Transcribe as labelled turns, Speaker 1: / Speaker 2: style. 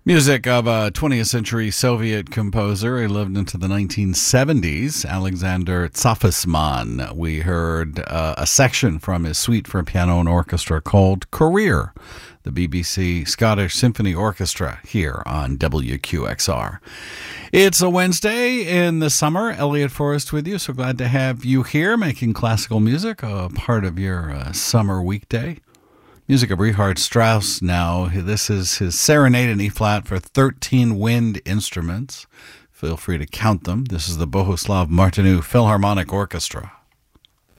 Speaker 1: Music of a 20th century Soviet composer. He lived into the 1970s, Alexander Tsafisman. We heard a section from his suite for piano and orchestra called Career, the BBC Scottish Symphony Orchestra here on WQXR. It's a Wednesday in the summer. Elliot Forrest with you. So glad to have you here making classical music a part of your summer weekday. Music of Richard Strauss now. This is his Serenade in E-flat for 13 wind instruments. Feel free to count them. This is the Bohuslav Martinu Philharmonic Orchestra.